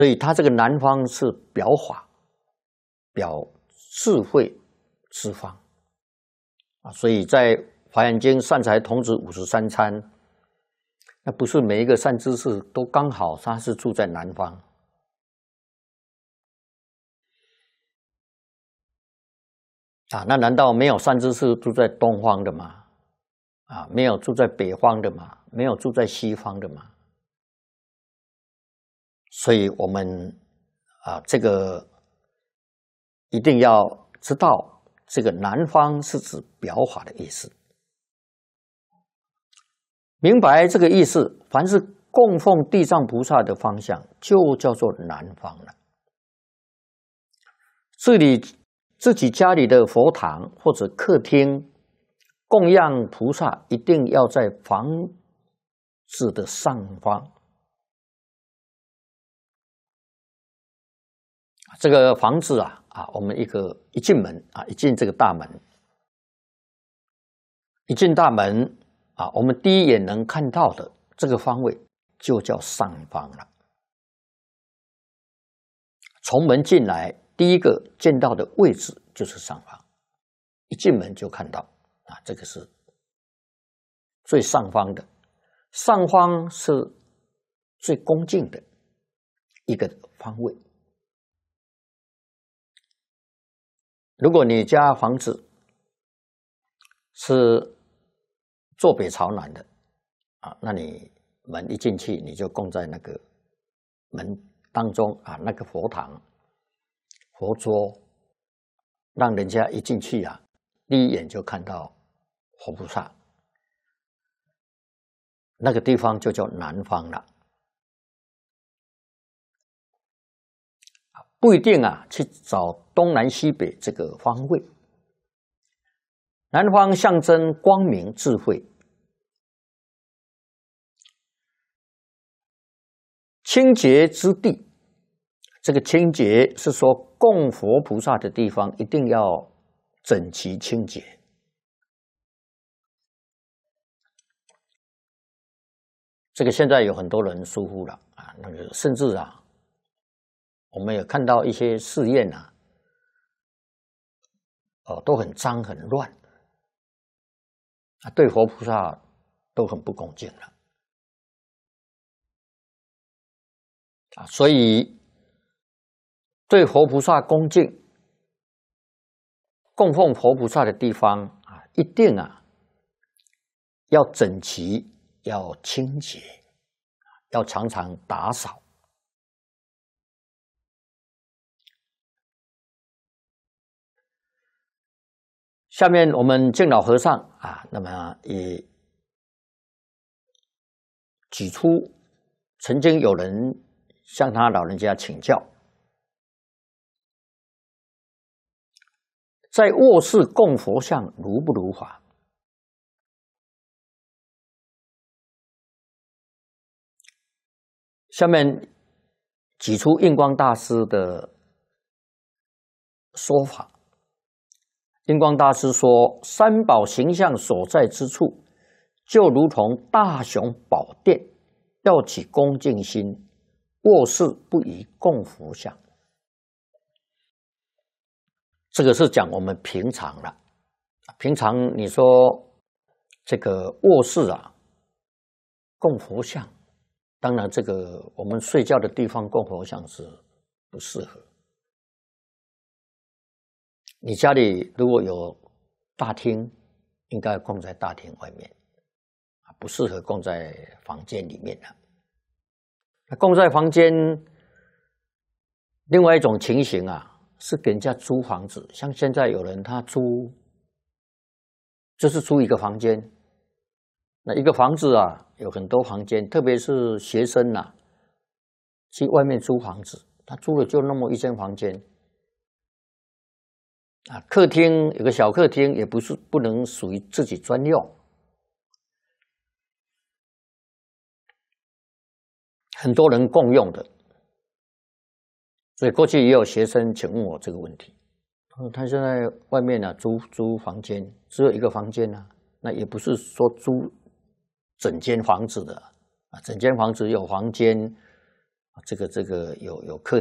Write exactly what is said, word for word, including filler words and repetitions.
所以它这个南方是表法、表智慧之方啊。所以在《华严经》善财童子五十三参，那不是每一个善知识都刚好他是住在南方啊？那难道没有善知识住在东方的吗？啊，没有住在北方的吗？没有住在西方的吗？所以我们啊，这个一定要知道，这个南方是指表法的意思。明白这个意思，凡是供奉地藏菩萨的方向，就叫做南方了。这里自己家里的佛堂或者客厅供养菩萨，一定要在房子的上方。这个房子啊啊，我们一个一进门啊，一进这个大门，一进大门啊，我们第一眼能看到的这个方位就叫上方了。从门进来，第一个见到的位置就是上方，一进门就看到啊，这个是最上方的。上方是最恭敬的一个方位。如果你家房子是坐北朝南的啊，那你门一进去，你就供在那个门当中啊，那个佛堂、佛桌，让人家一进去啊，第一眼就看到佛菩萨，那个地方就叫南方了。不一定啊，去找东南西北这个方位。南方象征光明智慧，清洁之地。这个清洁是说供佛菩萨的地方一定要整齐清洁。这个现在有很多人疏忽了啊，那个甚至啊。我们也看到一些寺院啊，哦，都很脏很乱，啊，对佛菩萨都很不恭敬了，啊，所以对佛菩萨恭敬、供奉佛菩萨的地方啊，一定啊要整齐、要清洁，要常常打扫。下面我们敬老和尚啊，那么也举出曾经有人向他老人家请教，在卧室供佛像如不如法？下面举出印光大师的说法。印光大师说，三宝形象所在之处，就如同大雄宝殿，要起恭敬心，卧室不宜供佛像。这个是讲我们平常了，平常你说这个卧室啊，供佛像，当然这个我们睡觉的地方供佛像是不适合。你家里如果有大厅，应该供在大厅外面，不适合供在房间里面的。那供在房间，另外一种情形啊，是给人家租房子，像现在有人他租，就是租一个房间。那一个房子啊，有很多房间，特别是学生啊，去外面租房子，他租了就那么一间房间。啊，客厅有个小客厅，也不是不能属于自己专用。很多人共用的，所以过去也有学生请问我这个问题。他现在外面呢、啊、租租房间，只有一个房间啊，那也不是说租整间房子的啊，整间房子有房间， 这个这个有有客